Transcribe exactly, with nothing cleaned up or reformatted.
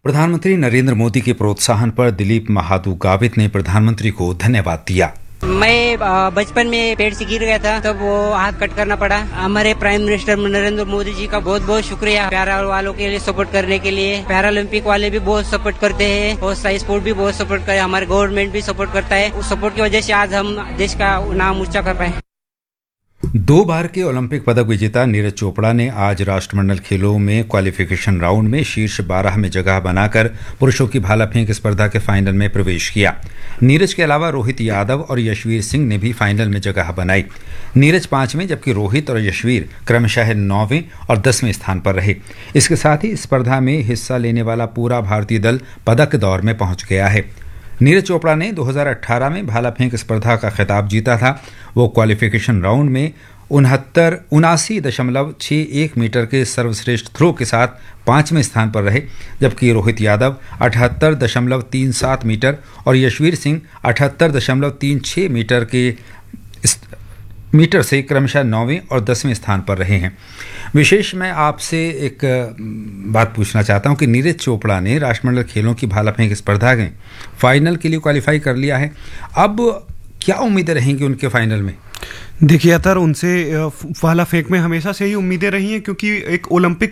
प्रधानमंत्री नरेंद्र मोदी के प्रोत्साहन पर दिलीप महातू गावित ने प्रधानमंत्री को धन्यवाद दिया। मैं बचपन में पेड़ से गिर गया था, तब वो हाथ कट करना पड़ा। हमारे प्राइम मिनिस्टर नरेंद्र मोदी जी का बहुत बहुत शुक्रिया। पैरा वालों के लिए सपोर्ट करने के लिए, पैरालंपिक वाले भी बहुत सपोर्ट करते हैं और साई स्पोर्ट भी बहुत सपोर्ट करे, हमारे गवर्नमेंट भी सपोर्ट करता है। उस सपोर्ट की वजह से आज हम देश का नाम ऊंचा कर पाए। दो बार के ओलंपिक पदक विजेता नीरज चोपड़ा ने आज राष्ट्रमंडल खेलों में क्वालिफिकेशन राउंड में शीर्ष बारह में जगह बनाकर पुरुषों की भाला फेंक स्पर्धा के फाइनल में प्रवेश किया। नीरज के अलावा रोहित यादव और यशवीर सिंह ने भी फाइनल में जगह बनाई। नीरज पांचवें जबकि रोहित और यशवीर क्रमशः नौवें और दसवें स्थान पर रहे। इसके साथ ही स्पर्धा में हिस्सा लेने वाला पूरा भारतीय दल पदक दौर में पहुंच गया है। नीरज चोपड़ा ने दो हज़ार अठारह में भाला फेंक स्पर्धा का खिताब जीता था। वो क्वालिफिकेशन राउंड में उनहत्तर उनासी दशमलव छः एक मीटर के सर्वश्रेष्ठ थ्रो के साथ पाँचवें स्थान पर रहे, जबकि रोहित यादव अठहत्तर दशमलव तीन सात मीटर और यशवीर सिंह अठहत्तर दशमलव तीन छः मीटर के मीटर से क्रमशः नौवें और दसवें स्थान पर रहे हैं। विशेष मैं आपसे एक बात पूछना चाहता हूं कि नीरज चोपड़ा ने राष्ट्रमंडल खेलों की भाला फेंक स्पर्धा में फाइनल के लिए क्वालिफाई कर लिया है। अब क्या उम्मीदें रहेंगी उनके फाइनल में? देखिए अतर, उनसे भाला फेंक में हमेशा से ही उम्मीदें रही हैं, क्योंकि एक ओलंपिक